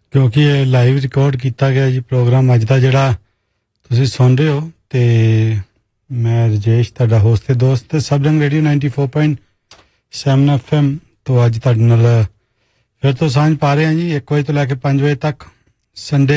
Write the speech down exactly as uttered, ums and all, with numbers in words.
ਕਿਉਂਕਿ ਇਹ live record ਕੀਤਾ ਗਿਆ ਜੀ ਪ੍ਰੋਗਰਾਮ ਅੱਜ ਦਾ ਜਿਹੜਾ ਤੁਸੀਂ ਸੁਣ ਰਹੇ ਹੋ। ਤੇ ਮੈਂ ਰਜੇਸ਼ ਤੁਹਾਡਾ ਹੋਸਟ ਤੇ ਦੋਸਤ ਤੇ ਸਬਰੰਗ radio ninety four point seven F M ਤੋਂ ਅੱਜ ਤੁਹਾਡੇ ਨਾਲ ਫਿਰ ਤੋਂ ਸਾਂਝ ਪਾ ਰਹੇ ਹਾਂ ਜੀ ਇੱਕ ਵਜੇ ਤੋਂ ਲੈ ਕੇ ਪੰਜ ਵਜੇ ਤੱਕ ਸੰਡੇ